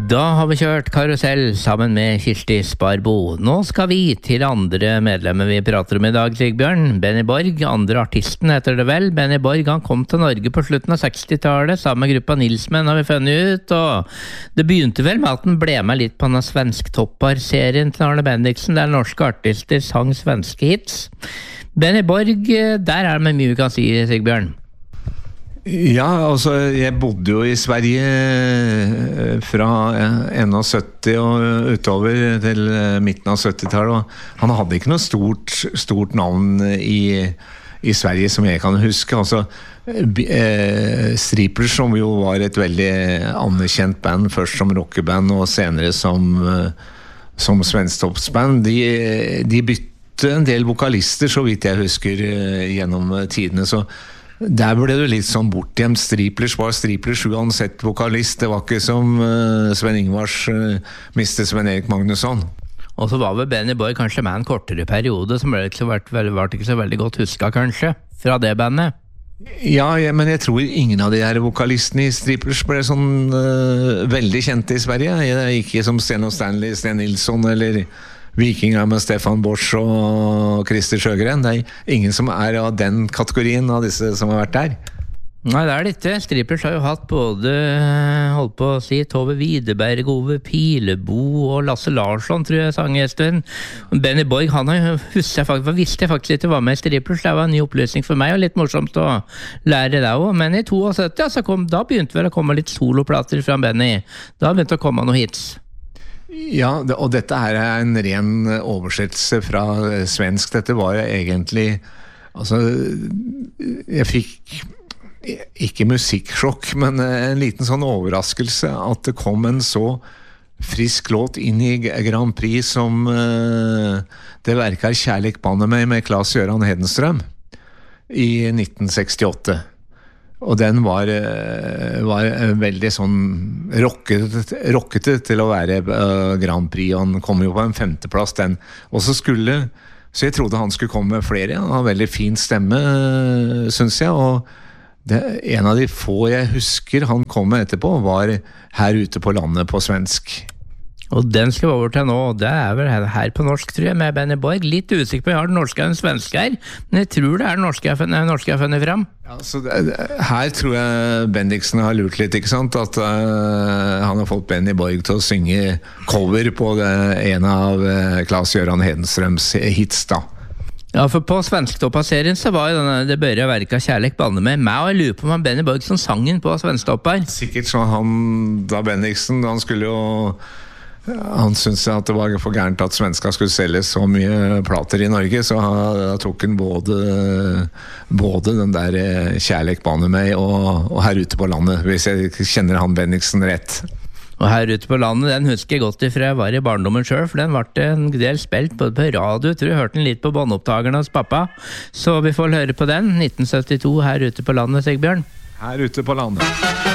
Da har vi kjørt karusell sammen med Kirsti Sparbo. Nå skal vi til andre medlemmer vi prater om i dag, Sigbjørn. Benny Borg, andre artisten heter det vel. Benny Borg, han kom til Norge på slutten av 60-tallet, sammen med gruppa Nilsmen har vi funnet ut, og det begynte vel med at han ble med litt på denne svensk-toppar-serien til Arne Bendiksen, der norske artister sang svenske hits. Benny Borg, der er det mye vi kan si, Sigbjørn. Ja, altså jeg bodde jo i Sverige fra 71 og utover til midten av 70-tallet, og han hadde ikke noe stort navn i Sverige som jeg kan huske. Altså Striplers, som jo var et veldig anerkjent band, først som rockeband og senere som svensktoppsband, de bytte en del vokalister, så vidt jeg husker, gjennom tidene, så der ble det litt sånn bortgjemt. Striplers var Striplers uansett vokalist. Det var ikke som Sven Ingvars mistet Sven Erik Magnusson. Og så var vel Benny Borg kanskje med en kortere periode, som ble ikke så veldig godt husket kanskje, fra det bandet. Ja, men jeg tror ingen av de her vokalistene i Striplers ble sånn veldig kjente i Sverige. Ikke som Sten og Stanley, Sten Nilsson eller Vikinger med Stefan Borsch og Christer Sjøgren. Det er ingen som er av den kategorien av disse som har vært der. Nei, det er det ikke. Striplers har jo hatt både, holdt på å si, Tove Widerberg, Ove Pilebo og Lasse Larsson, tror jeg, sanggjesteren. Benny Borg, han har visste jeg faktisk ikke var med i Striplers. Det var en ny opplysning for meg, og litt morsomt å lære det også. Men i 72, da begynte vel å komme litt soloplater fra Benny. Da begynte å komme noen hits. Ja, og dette her er en ren oversettelse fra svensk. Dette var jo egentlig, altså, jeg fikk ikke musikksjokk, men en liten sånn overraskelse at det kom en så frisk låt inn i Grand Prix som Det verker kjærlighet banne meg med Claes-Göran Hedenstrøm i 1968. Og den var veldig sånn rockete til å være Grand Prix, og han kom jo på en 5. plass den. Og så jeg trodde han skulle komme med flere. Han har veldig fin stemme, synes jeg, og en av de få jeg husker han kom med etterpå var Her ute på landet på svensk. Og den skal vi over til nå, og det er vel her på norsk, tror jeg, med Benny Borg. Litt usikker på om jeg har den norske og den svenske her, men jeg tror det er den norske jeg har funnet frem. Ja, så her tror jeg Bendiksen har lurt litt, ikke sant? At han har fått Benny Borg til å synge cover på en av Claes-Göran Hedenstrøms hits, da. Ja, for på Svensktoppa-serien så var jo Det børja verka kjærlighet banne med meg, og jeg lurer på om han Benny Borg som sangen på Svensktoppa. Sikkert så Bendiksen, han skulle jo han syntes at det var for gærent at svenska skulle selge så mye plater i Norge, så da tok han både den der Kjærlek bane meg og Her ute på landet, hvis jeg kjenner han Bendiksen rett. Og Her ute på landet, den husker jeg godt ifra jeg var i barndommen selv, for den ble en del spilt både på radio, tror jeg hørte den litt på båndopptakeren hos pappa, så vi får høre på den, 1972, Her ute på landet, Sigbjørn. Her ute på landet.